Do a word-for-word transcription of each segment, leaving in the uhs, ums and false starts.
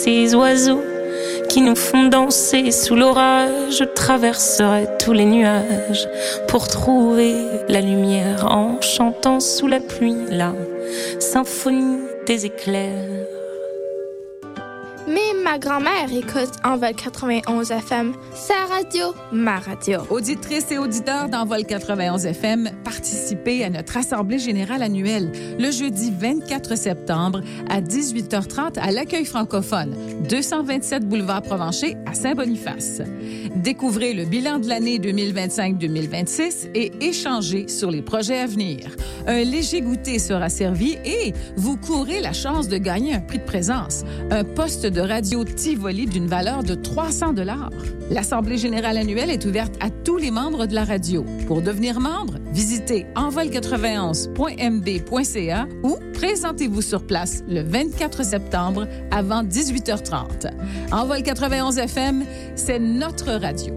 Ces oiseaux qui nous font danser sous l'orage, je traverserai tous les nuages pour trouver la lumière en chantant sous la pluie la symphonie des éclairs. Mais ma grand-mère écoute Envol quatre-vingt-onze F M, sa radio, ma radio. Auditrices et auditeurs d'Envol quatre-vingt-onze F M, participez à notre Assemblée générale annuelle le jeudi vingt-quatre septembre à dix-huit heures trente à l'accueil francophone, deux cent vingt-sept boulevard Provencher à Saint-Boniface. Découvrez le bilan de l'année deux mille vingt-cinq deux mille vingt-six et échangez sur les projets à venir. Un léger goûter sera servi et vous courez la chance de gagner un prix de présence, un poste de radio Tivoli d'une valeur de trois cents dollars. L'Assemblée générale annuelle est ouverte à tous les membres de la radio. Pour devenir membre, visitez envol quatre-vingt-onze point m b point c a ou présentez-vous sur place le vingt-quatre septembre avant dix-huit heures trente. Envol quatre-vingt-onze F M, c'est notre radio.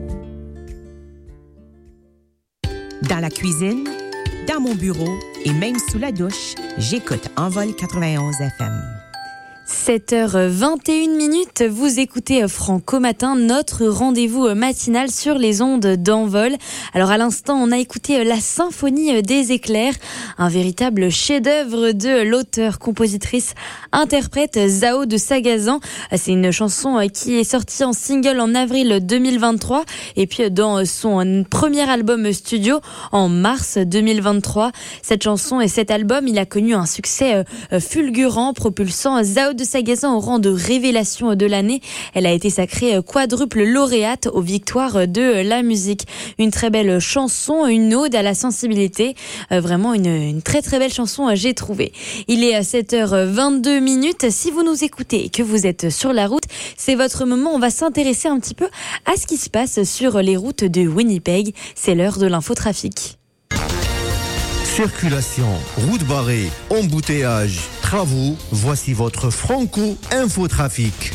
Dans la cuisine, dans mon bureau et même sous la douche, j'écoute Envol quatre-vingt-onze F M. sept heures vingt et une minutes, vous écoutez Franco Matin, notre rendez-vous matinal sur les ondes d'Envol. Alors à l'instant, on a écouté la symphonie des éclairs, un véritable chef-d'œuvre de l'auteur-compositrice interprète Zao de Sagazan. C'est une chanson qui est sortie en single en avril deux mille vingt-trois et puis dans son premier album studio en mars deux mille vingt-trois. Cette chanson et cet album, il a connu un succès fulgurant, propulsant Zao de Sagazan au rang de révélation de l'année. Elle a été sacrée quadruple lauréate aux victoires de la musique. Une très belle chanson, une ode à la sensibilité. Euh, vraiment une, une très très belle chanson, j'ai trouvé. Il est à sept heures vingt-deux minutes. Si vous nous écoutez et que vous êtes sur la route, c'est votre moment. On va s'intéresser un petit peu à ce qui se passe sur les routes de Winnipeg. C'est l'heure de l'infotrafic. Circulation, route barrée, embouteillage, travaux, voici votre Franco Infotrafic.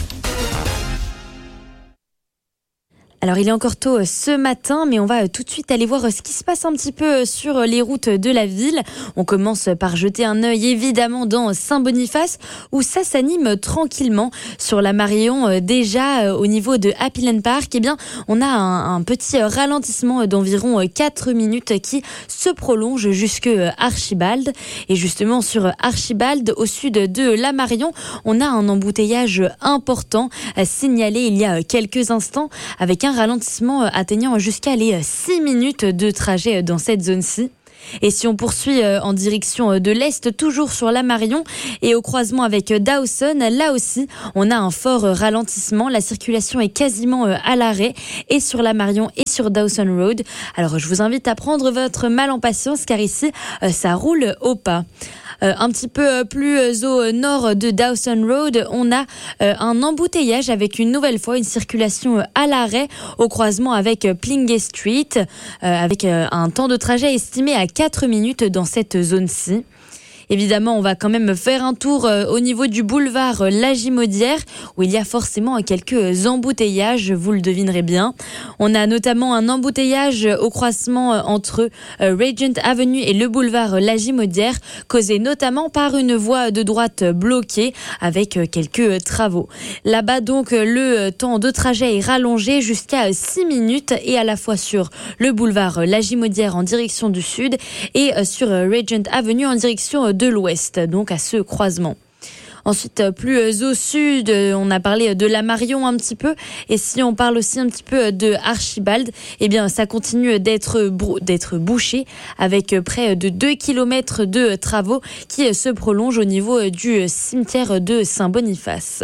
Alors il est encore tôt ce matin, mais on va tout de suite aller voir ce qui se passe un petit peu sur les routes de la ville. On commence par jeter un œil évidemment dans Saint-Boniface, où ça s'anime tranquillement. Sur la Marion, déjà au niveau de Happyland Park, eh bien, on a un, un petit ralentissement d'environ quatre minutes qui se prolonge jusque Archibald. Et justement sur Archibald, au sud de la Marion, on a un embouteillage important signalé il y a quelques instants, avec un Un ralentissement atteignant jusqu'à les six minutes de trajet dans cette zone-ci. Et si on poursuit en direction de l'Est, toujours sur la Marion et au croisement avec Dawson, là aussi, on a un fort ralentissement. La circulation est quasiment à l'arrêt et sur la Marion et sur Dawson Road. Alors, je vous invite à prendre votre mal en patience car ici, ça roule au pas. Euh, un petit peu plus au nord de Dawson Road, on a euh, un embouteillage avec une nouvelle fois une circulation à l'arrêt au croisement avec Plingay Street, euh, avec euh, un temps de trajet estimé à quatre minutes dans cette zone-ci. Évidemment, on va quand même faire un tour au niveau du boulevard Lagimaudière, où il y a forcément quelques embouteillages, vous le devinerez bien. On a notamment un embouteillage au croisement entre Regent Avenue et le boulevard Lagimaudière, causé notamment par une voie de droite bloquée avec quelques travaux. Là-bas, donc, le temps de trajet est rallongé jusqu'à six minutes et à la fois sur le boulevard Lagimaudière en direction du sud et sur Regent Avenue en direction de l'ouest, donc à ce croisement. Ensuite, plus au sud, on a parlé de la Marion un petit peu. Et si on parle aussi un petit peu de Archibald, eh bien, ça continue d'être, d'être bouché avec près de deux kilomètres de travaux qui se prolongent au niveau du cimetière de Saint-Boniface.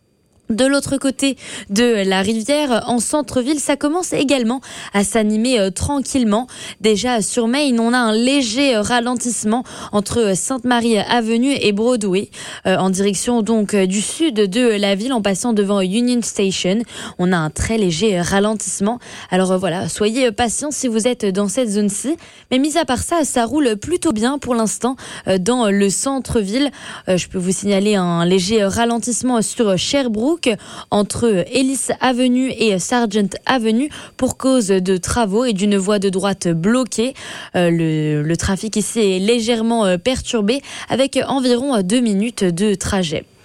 De l'autre côté de la rivière, en centre-ville, ça commence également à s'animer euh, tranquillement. Déjà sur Main, on a un léger euh, ralentissement entre Sainte-Marie Avenue et Broadway, euh, en direction donc euh, du sud de la ville, en passant devant Union Station. On a un très léger ralentissement. Alors euh, voilà, soyez patients si vous êtes dans cette zone-ci. Mais mis à part ça, ça roule plutôt bien pour l'instant euh, dans le centre-ville. Euh, je peux vous signaler un léger ralentissement sur Sherbrooke, entre Ellis Avenue et Sargent Avenue pour cause de travaux et d'une voie de droite bloquée. Euh, le, le trafic ici est légèrement perturbé avec environ deux minutes de trajet.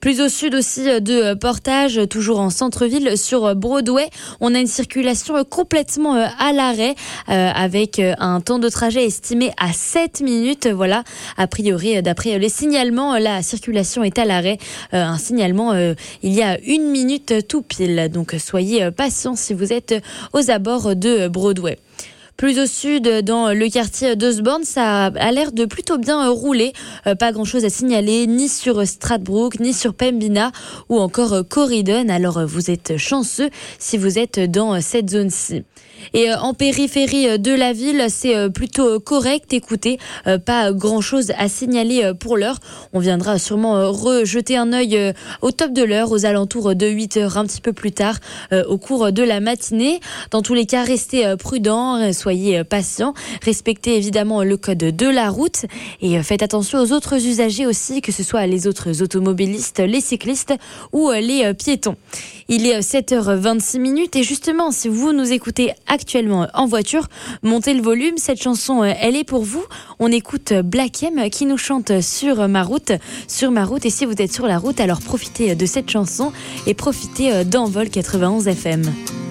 Plus au sud aussi de Portage, toujours en centre-ville, sur Broadway, on a une circulation complètement à l'arrêt euh, avec un temps de trajet estimé à sept minutes. Voilà, a priori, d'après les signalements, la circulation est à l'arrêt. Euh, un signalement, euh, il y a une minute tout pile. Donc soyez patients si vous êtes aux abords de Broadway. Plus au sud, dans le quartier d'Osborne, ça a l'air de plutôt bien rouler. Euh, pas grand-chose à signaler, ni sur Stradbroke, ni sur Pembina, ou encore Corridon. Alors, vous êtes chanceux si vous êtes dans cette zone-ci. Et euh, en périphérie de la ville, c'est euh, plutôt correct. Écoutez, euh, pas grand-chose à signaler euh, pour l'heure. On viendra sûrement euh, rejeter un œil euh, au top de l'heure, aux alentours de huit heures, un petit peu plus tard, euh, au cours de la matinée. Dans tous les cas, restez euh, prudents, euh, soyez euh, patients, respectez évidemment le code de la route et euh, faites attention aux autres usagers aussi, que ce soit les autres automobilistes, les cyclistes ou euh, les euh, piétons. Il est sept heures vingt-six minutes et justement, si vous nous écoutez actuellement en voiture, montez le volume. Cette chanson, elle est pour vous. On écoute Black M qui nous chante sur ma route, sur ma route. Et si vous êtes sur la route, alors profitez de cette chanson et profitez d'Envol quatre-vingt-onze F M.